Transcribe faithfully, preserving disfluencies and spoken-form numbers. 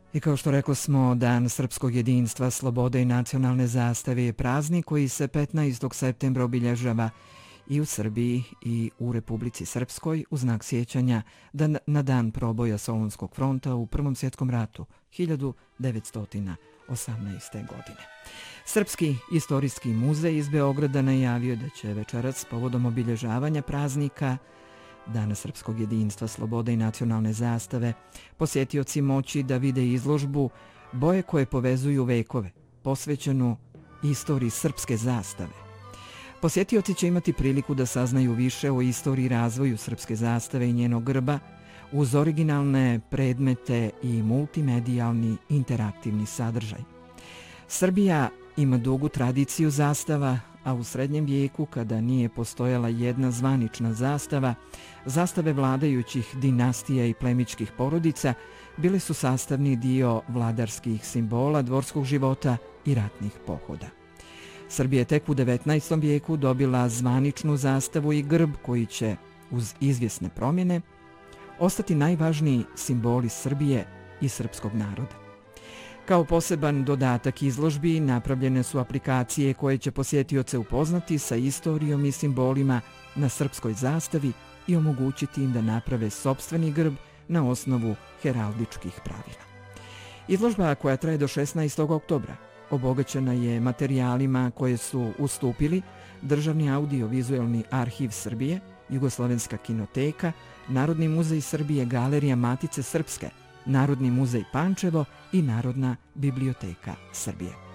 I kao što rekli smo, Dan srpskog jedinstva, slobode i nacionalne zastave je praznik koji se petnaestog septembra obilježava i u Srbiji i u Republici Srpskoj u znak sjećanja na dan proboja Solunskog fronta u Prvom svjetskom ratu hiljadu devetsto osamnaeste. godine. Srpski istorijski muzej iz Beograda najavio da će večeras povodom obilježavanja praznika Dana srpskog jedinstva, slobode i nacionalne zastave posjetioci moći da vide izložbu Boje koje povezuju vekove, posvećenu istoriji srpske zastave. Posjetioci će imati priliku da saznaju više o istoriji i razvoju srpske zastave i njenog grba uz originalne predmete i multimedijalni interaktivni sadržaj. Srbija ima dugu tradiciju zastava, a u srednjem vijeku, kada nije postojala jedna zvanična zastava, zastave vladajućih dinastija i plemićkih porodica bile su sastavni dio vladarskih simbola, dvorskog života i ratnih pohoda. Srbija je tek u devetnaestom vijeku dobila zvaničnu zastavu i grb koji će, uz izvjesne promjene, ostati najvažniji simboli Srbije i srpskog naroda. Kao poseban dodatak izložbi napravljene su aplikacije koje će posjetioce upoznati sa istorijom i simbolima na srpskoj zastavi i omogućiti im da naprave sopstveni grb na osnovu heraldičkih pravila. Izložba, koja traje do šesnaestog oktobra, obogaćena je materijalima koje su ustupili Državni audio-vizuelni arhiv Srbije, Jugoslovenska kinoteka, Narodni muzej Srbije, Galerija Matice Srpske, Narodni muzej Pančevo i Narodna biblioteka Srbije.